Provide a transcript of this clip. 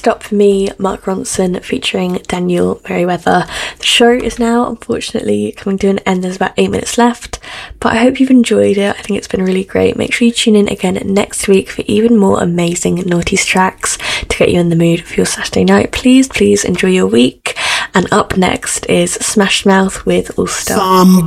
Stop for Me, Mark Ronson featuring Daniel Merriweather. The show is now unfortunately coming to an end. There's about 8 minutes left, but I hope you've enjoyed it. I think it's been really great. Make sure you tune in again next week for even more amazing noughties tracks to get you in the mood for your Saturday night. Please enjoy your week. And up next is Smash Mouth with All Star.